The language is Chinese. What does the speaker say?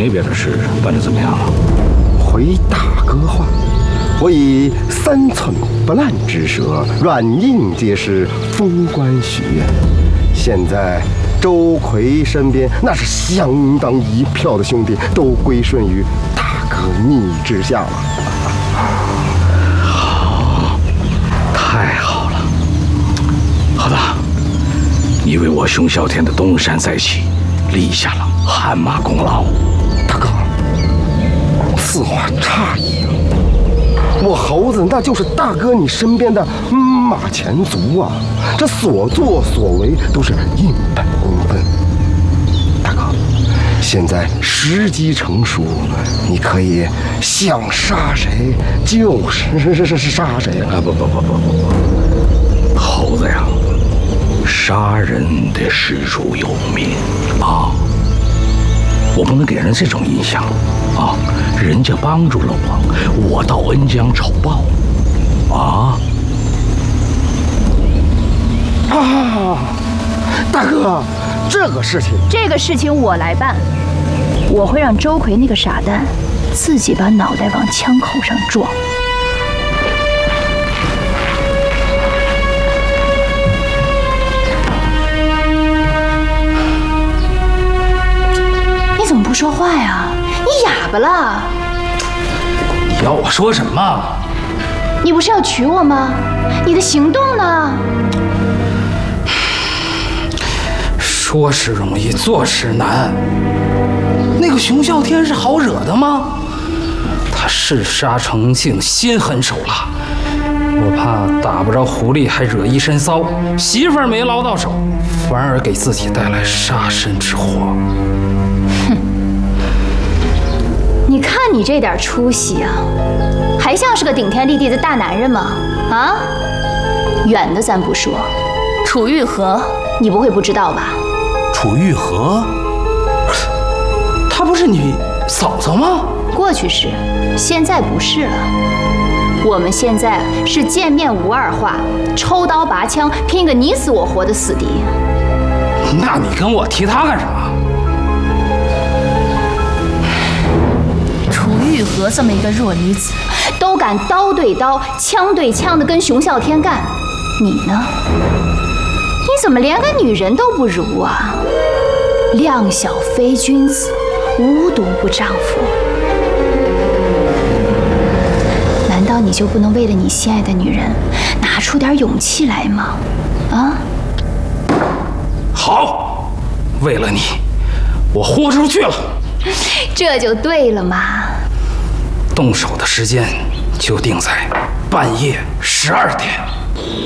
那边的事办得怎么样了？ 回大哥话，我以3寸不烂之舌，软硬皆施，封官许愿。现在周奎身边那是相当一票的兄弟，都归顺于大哥你之下了。 好，太好了。好的，你为我熊啸天的东山再起立下了汗马功劳。 大哥，此话差矣啊！我猴子那就是大哥你身边的马前卒啊，这所作所为都是因本公分。大哥，现在时机成熟，你可以想杀谁就是杀谁了。 不，猴子呀，杀人得事出有名啊！我不能给人这种印象啊！人家帮助了我倒恩将仇报啊！ 大哥，这个事情我来办，我会让周奎那个傻蛋自己把脑袋往枪口上撞。你怎么不说话呀？你哑巴了？ 你要我说什么？ 你不是要娶我吗？你的行动呢？ 说是容易，做事难。那个熊啸天是好惹的吗？他嗜杀成性，心狠手辣。我怕打不着狐狸，还惹一身骚，媳妇儿没捞到手，反而给自己带来杀身之祸。 哼！你看你这点出息啊，还像是个顶天立地的大男人吗？啊？远的咱不说，楚玉和你不会不知道吧？ 楚玉和，她不是你嫂嫂吗？ 过去是，现在不是了。我们现在是见面无二话，抽刀拔枪，拼个你死我活的死敌。 那你跟我提她干什么？ 楚玉和这么一个弱女子，都敢刀对刀、枪对枪的跟熊啸天干，你呢？你怎么连个女人都不如啊？量小非君子，无毒不丈夫。难道你就不能为了你心爱的女人，拿出点勇气来吗？啊？ 好，为了你，我豁出去了。 这就对了嘛。 动手的时间就定在半夜12点。